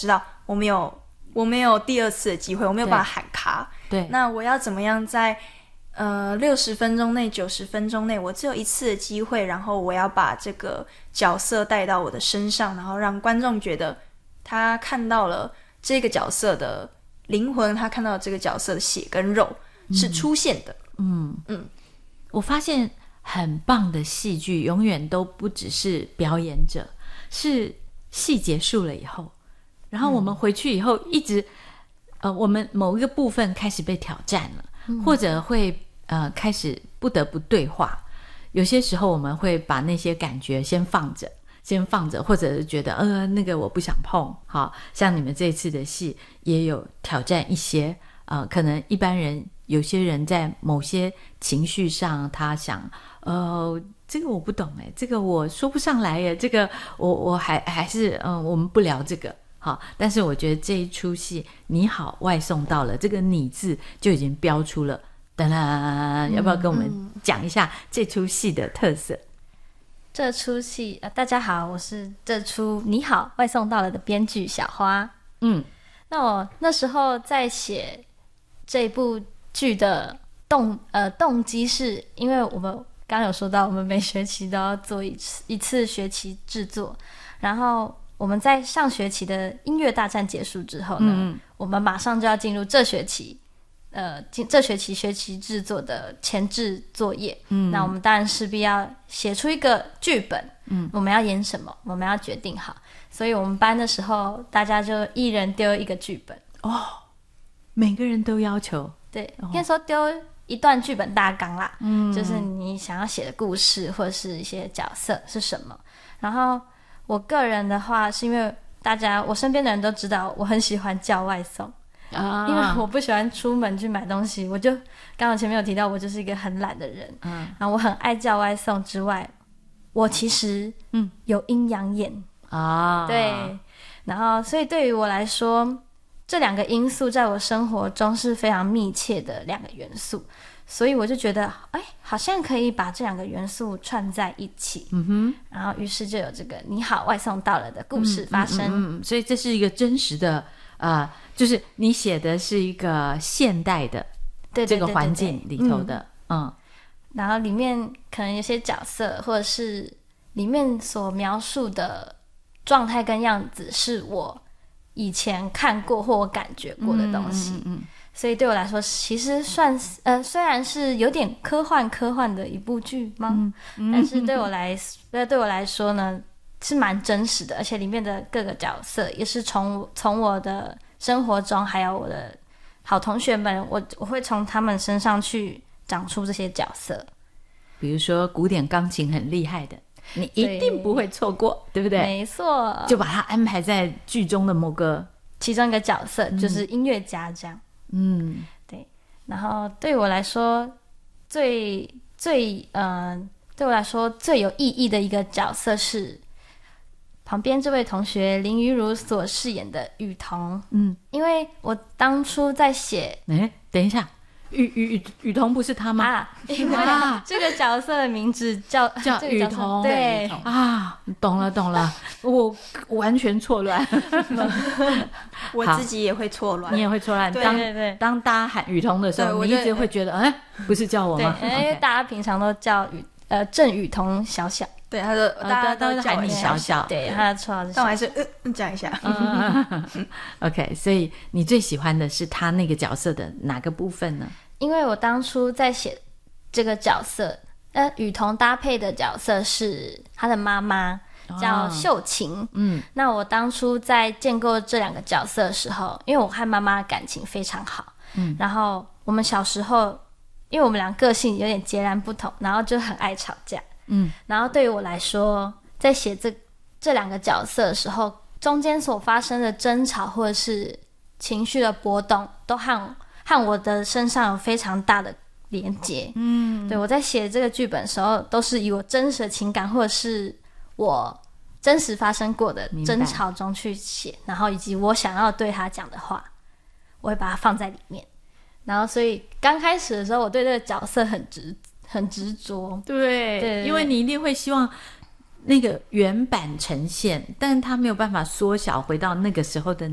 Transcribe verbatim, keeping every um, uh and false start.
知道我没有我没有第二次的机会，我没有办法喊卡。 对， 那我要怎么样在呃六十分钟内、九十分钟内，我只有一次的机会，然后我要把这个角色带到我的身上，然后让观众觉得他看到了这个角色的灵魂，他看到了这个角色的血跟肉是出现的。 嗯嗯，我发现很棒的戏剧永远都不只是表演者，是戏结束了以后，然后我们回去以后一直、呃，我们某一个部分开始被挑战了，嗯、或者会呃开始不得不对话。有些时候我们会把那些感觉先放着，先放着，或者是觉得呃那个我不想碰。好像你们这次的戏也有挑战一些，呃，可能一般人有些人在某些情绪上，他想呃。这个我不懂诶，这个我说不上来耶，这个我我还还是嗯，我们不聊这个好。但是我觉得这一出戏你好外送到了，这个你字就已经标出了噔噔，要不要跟我们讲一下这出戏的特色？ 这出戏、呃、大家好，我是这出你好外送到了的编剧小花。嗯，那我那时候在写这部剧的动呃动机是因为我们刚刚有说到我们每学期都要做一次一次学期制作，然后我们在上学期的音乐大战结束之后呢、嗯、我们马上就要进入这学期呃这学期学期制作的前置作业。嗯，那我们当然势必要写出一个剧本，嗯，我们要演什么我们要决定好，所以我们班的时候大家就一人丢一个剧本。 哦，每个人都要求？ 对，应该说丢一段剧本大纲啦，嗯，就是你想要写的故事或者是一些角色是什么。然后我个人的话是因为大家我身边的人都知道我很喜欢叫外送啊，因为我不喜欢出门去买东西，我就刚刚前面有提到我就是一个很懒的人，嗯，然后我很爱叫外送之外，我其实嗯有阴阳眼啊，对，然后所以对于我来说这两个因素在我生活中是非常密切的两个元素，所以我就觉得哎，好像可以把这两个元素串在一起。嗯哼，然后于是就有这个你好外送到了的故事发生。嗯嗯嗯，所以这是一个真实的呃，就是你写的是一个现代的这个环境里头的。嗯， 然后里面可能有些角色或者是里面所描述的状态跟样子是我以前看过或我感觉过的东西。嗯嗯嗯，所以对我来说其实算是呃，虽然是有点科幻科幻的一部剧吗、嗯嗯、但是对我来对我来说呢是蛮真实的，而且里面的各个角色也是从从我的生活中还有我的好同学们，我我会从他们身上去长出这些角色。 比如说古典钢琴很厉害的你一定不会错过， 对, 对不对？ 没错， 就把它安排在剧中的某个其中一个角色、嗯、就是音乐家这样。嗯，对。然后对我来说最最呃，对我来说最有意义的一个角色是旁边这位同学林于如所饰演的雨桐。嗯，因为我当初在写， 哎，等一下，雨雨雨桐不是他吗？ 啊，因为这个角色的名字叫叫雨桐， 对啊，懂了懂了，我完全错乱， 我自己也会错乱， 你也会错乱。 对对对， 当大家喊雨桐的时候，你一直会觉得，哎，不是叫我吗？ 对，因为大家平常都叫雨呃郑雨桐小小。 对，他的大家都叫你小小， 对，他的绰号是小小， 但我还是呃讲一下。 嗯、OK， 所以你最喜欢的是他那个角色的哪个部分呢？ 因为我当初在写这个角色，呃，雨桐搭配的角色是他的妈妈，叫秀琴。哦、嗯，那我当初在建构这两个角色的时候，因为我和妈妈感情非常好，嗯，然后我们小时候，因为我们俩个性有点截然不同，然后就很爱吵架。嗯，然后对于我来说，在写这这两个角色的时候，中间所发生的争吵或者是情绪的波动，都和和我的身上有非常大的连结。嗯，对，我在写这个剧本的时候，都是以我真实的情感或者是我真实发生过的争吵中去写，然后以及我想要对他讲的话，我会把它放在里面。然后，所以刚开始的时候，我对这个角色很执。很执着， 对, 对， 因为你一定会希望那个原版呈现，但它没有办法缩小回到那个时候的